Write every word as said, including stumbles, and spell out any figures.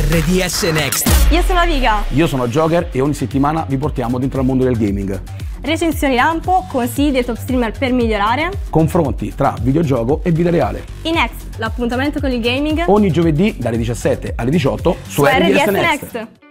R D S Next. Io sono Viga. Io sono Joker e ogni settimana vi portiamo dentro al mondo del gaming. Recensioni lampo, consigli dei top streamer per migliorare. Confronti tra videogioco e vita reale. I Next, l'appuntamento con il gaming. Ogni giovedì dalle diciassette alle diciotto su, su R D S, R D S Next. Next.